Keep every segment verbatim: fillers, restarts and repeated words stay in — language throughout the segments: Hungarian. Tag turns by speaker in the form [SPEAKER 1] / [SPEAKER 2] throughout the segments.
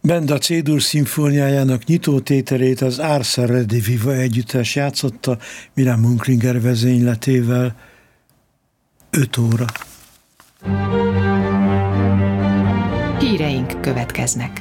[SPEAKER 1] Benda C-dur szimfóniájának nyitótételét az Arsa Rediviva együttes játszotta Milan Munklinger vezényletével öt óra.
[SPEAKER 2] Híreink következnek.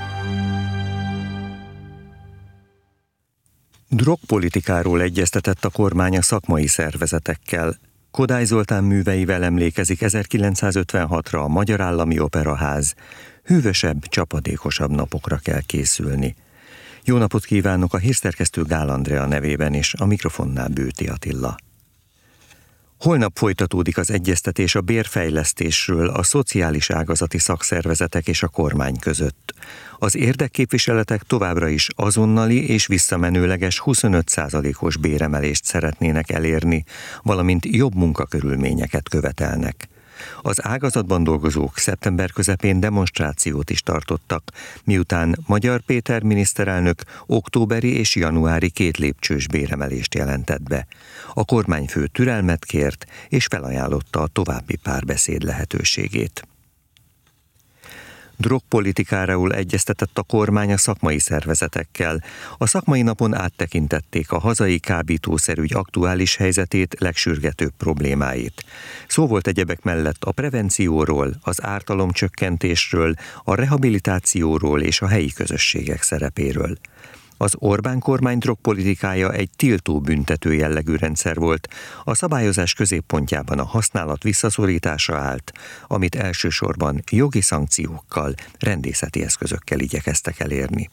[SPEAKER 3] Drogpolitikáról egyeztetett a kormány a szakmai szervezetekkel. Kodály Zoltán műveivel emlékezik ezerkilencszázötvenhatra a Magyar Állami Operaház. Hűvösebb, csapadékosabb napokra kell készülni. Jó napot kívánok a hírszerkesztő Gál Andrea nevében és a mikrofonnál Bőti Attila. Holnap folytatódik az egyeztetés a bérfejlesztésről a szociális ágazati szakszervezetek és a kormány között. Az érdekképviseletek továbbra is azonnali és visszamenőleges huszonöt százalékos béremelést szeretnének elérni, valamint jobb munkakörülményeket követelnek. Az ágazatban dolgozók szeptember közepén demonstrációt is tartottak, miután Magyar Péter miniszterelnök októberi és januári két lépcsős béremelést jelentett be. A kormányfő türelmet kért és felajánlotta a további párbeszéd lehetőségét. Drogpolitikáról egyeztetett a kormány a szakmai szervezetekkel. A szakmai napon áttekintették a hazai kábítószerügy aktuális helyzetét, legsürgetőbb problémáit. Szó volt egyebek mellett a prevencióról, az ártalomcsökkentésről, a rehabilitációról és a helyi közösségek szerepéről. Az Orbán kormány drogpolitikája egy tiltó büntető jellegű rendszer volt, a szabályozás középpontjában a használat visszaszorítása állt, amit elsősorban jogi szankciókkal, rendészeti eszközökkel igyekeztek elérni.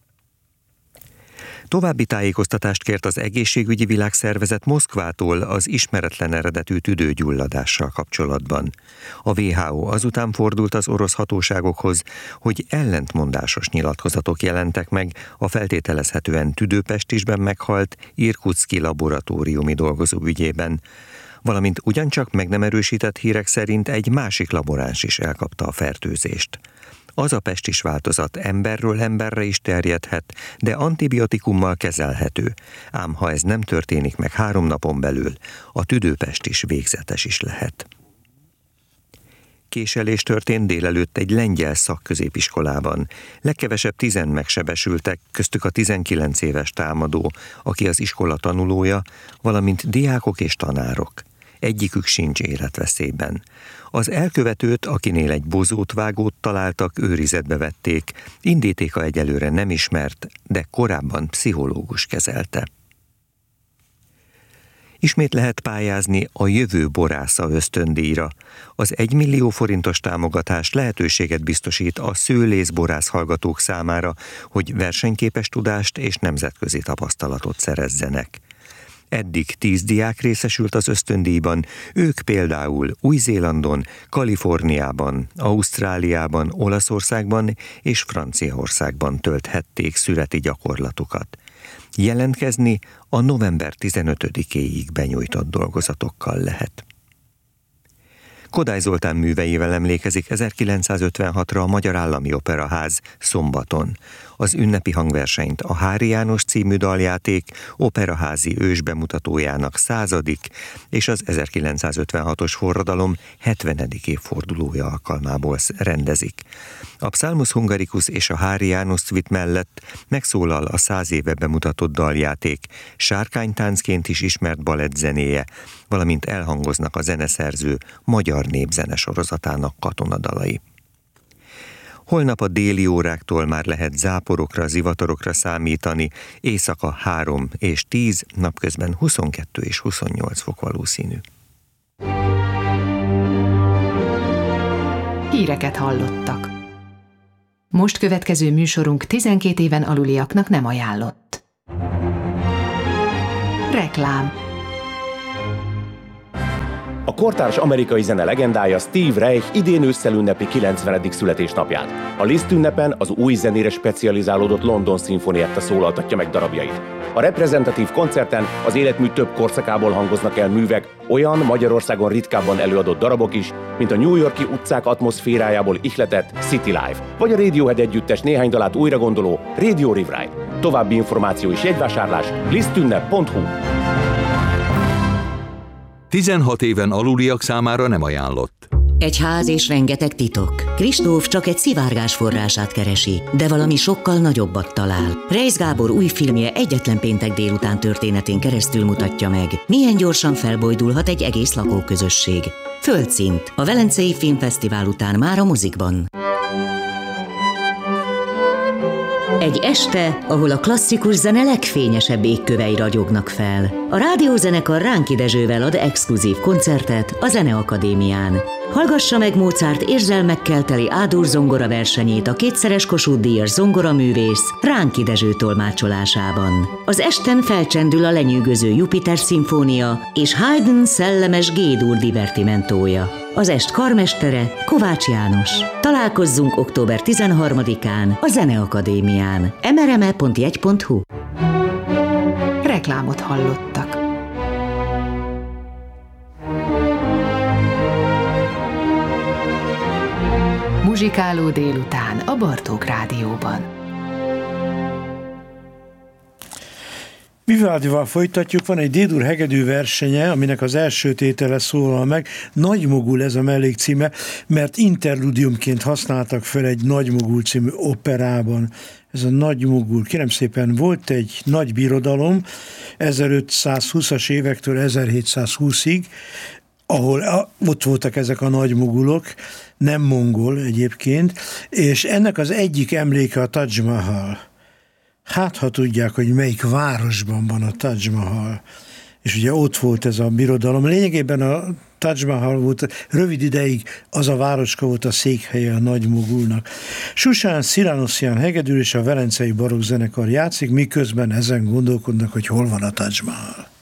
[SPEAKER 3] További tájékoztatást kért az Egészségügyi Világszervezet Moszkvától az ismeretlen eredetű tüdőgyulladással kapcsolatban. A dupla vé há ó azután fordult az orosz hatóságokhoz, hogy ellentmondásos nyilatkozatok jelentek meg a feltételezhetően Tüdőpestisben meghalt irkutszki laboratóriumi dolgozó ügyében, valamint ugyancsak meg nem erősített hírek szerint egy másik laboráns is elkapta a fertőzést. Az a pestis változat emberről emberre is terjedhet, de antibiotikummal kezelhető, ám ha ez nem történik meg három napon belül, a tüdőpestis végzetes is lehet. Késelés történt délelőtt egy lengyel szakközépiskolában. Legkevesebb tizen megsebesültek, köztük a tizenkilenc éves támadó, aki az iskola tanulója, valamint diákok és tanárok. Egyikük sincs életveszélyben. Az elkövetőt, akinél egy bozót vágót találtak, őrizetbe vették. Indítéka egyelőre nem ismert, de korábban pszichológus kezelte. Ismét lehet pályázni a Jövő borásza ösztöndíjra. Az egymillió forintos támogatás lehetőséget biztosít a szőlészborász hallgatók számára, hogy versenyképes tudást és nemzetközi tapasztalatot szerezzenek. Eddig tíz diák részesült az ösztöndíjban, ők például Új-Zélandon, Kaliforniában, Ausztráliában, Olaszországban és Franciaországban tölthették szüreti gyakorlatukat. Jelentkezni a november tizenötödikéig benyújtott dolgozatokkal lehet. Kodály Zoltán műveivel emlékezik ezerkilencszázötvenhatra a Magyar Állami Operaház szombaton. Az ünnepi hangversenyt a Hári János című daljáték operaházi ősbemutatójának századik és az ezerkilencszázötvenhatos forradalom hetvenedik évfordulója alkalmából rendezik. A Psalmus Hungaricus és a Hári János Szvit mellett megszólal a száz éve bemutatott daljáték, sárkánytáncként is ismert balettzenéje, valamint elhangoznak a zeneszerző magyar népzene sorozatának katonadalai. Holnap a déli óráktól már lehet záporokra, zivatarokra számítani, éjszaka három és tíz, napközben huszonkettő és huszonnyolc fok valószínű.
[SPEAKER 2] Híreket hallottak. Most következő műsorunk tizenkét éven aluliaknak nem ajánlott. Reklám.
[SPEAKER 4] A kortárs amerikai zene legendája Steve Reich idén ősszel ünnepi kilencvenedik születésnapját. A Liszt ünnepen az új zenére specializálódott London Sinfonietta szólaltatja meg darabjait. A reprezentatív koncerten az életmű több korszakából hangoznak el művek, olyan Magyarországon ritkábban előadott darabok is, mint a New York-i utcák atmoszférájából ihletett City Life, vagy a Radiohead együttes néhány dalát újra gondoló Radio Rewrite. További információ és jegyvásárlás lisztünnep pont hu.
[SPEAKER 5] tizenhat éven aluliak számára nem ajánlott. Egy ház és rengeteg titok. Kristóf csak egy szivárgás forrását keresi, de valami sokkal nagyobbat talál. Reisz Gábor új filmje egyetlen péntek délután történetén keresztül mutatja meg, milyen gyorsan felbojdulhat egy egész lakóközösség. Földszint, a Velencei Filmfesztivál után már a mozikban. Egy este, ahol a klasszikus zene legfényesebb égkövei ragyognak fel. A rádiózenekar Ránki Dezsővel ad exkluzív koncertet a Zeneakadémián. Hallgassa meg Mozart érzelmekkel teli A-dur zongora versenyét a kétszeres Kossuth-díjas zongoraművész Ránki Dezső tolmácsolásában. Az esten felcsendül a lenyűgöző Jupiter szimfónia és Haydn szellemes G-dur divertimentója. Az est karmestere Kovács János. Találkozzunk október tizenharmadikán a Zeneakadémián. mrme pont jegy pont hu.
[SPEAKER 2] Reklámot hallottak. Muzsikáló délután a Bartók Rádióban.
[SPEAKER 1] Vivaldival folytatjuk, van egy D-dur hegedű versenye, aminek az első tétele szólal meg. Nagymogul ez a mellékcíme, mert interludiumként használtak fel egy Nagymogul című operában. Ez a Nagymogul, kérem szépen, volt egy nagy birodalom ezerötszázhúszas évektől ezerhétszázhúszig, ahol ott voltak ezek a nagymogulok, nem mongol egyébként, és ennek az egyik emléke a Taj Mahal. Hát, ha tudják, hogy melyik városban van a Taj Mahal, és ugye ott volt ez a birodalom. Lényegében a Taj Mahal volt, rövid ideig az a városka volt a székhelye a Nagymogulnak. Susán Sziranosszian hegedül és a Velencei Barokk Zenekar játszik, miközben ezen gondolkodnak, hogy hol van a Taj Mahal.